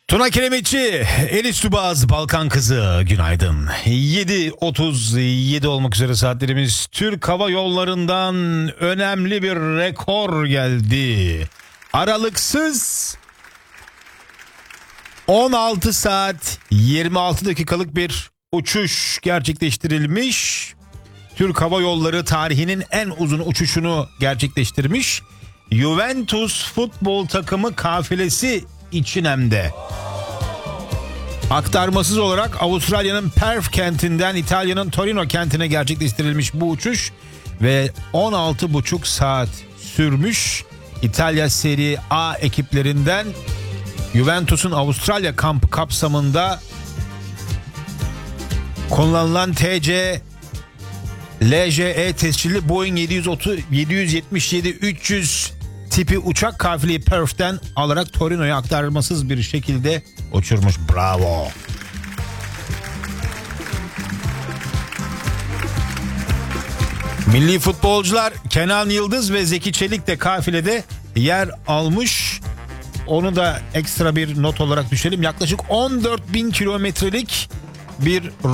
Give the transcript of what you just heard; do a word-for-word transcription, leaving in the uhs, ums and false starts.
Tuna Kiremitçi, Elis Lubaz, Balkan Kızı, günaydın. yedi otuz yedi olmak üzere saatlerimiz. Türk Hava Yolları'ndan önemli bir rekor geldi. Aralıksız on altı saat yirmi altı dakikalık bir uçuş gerçekleştirilmiş. Türk Hava Yolları tarihinin en uzun uçuşunu gerçekleştirmiş. Juventus futbol takımı kafilesi için hem de. Aktarmasız olarak Avustralya'nın Perth kentinden İtalya'nın Torino kentine gerçekleştirilmiş bu uçuş ve on altı buçuk saat sürmüş. İtalya Serie A ekiplerinden Juventus'un Avustralya kampı kapsamında kullanılan T C L J E tescilli Boeing yedi yüz yetmiş yedi üç yüz tipi uçak kafileyi Perth'ten alarak Torino'ya aktarılmasız bir şekilde uçurmuş. Bravo. Milli futbolcular Kenan Yıldız ve Zeki Çelik de kafilede yer almış. Onu da ekstra bir not olarak düşelim. Yaklaşık on dört bin kilometrelik bir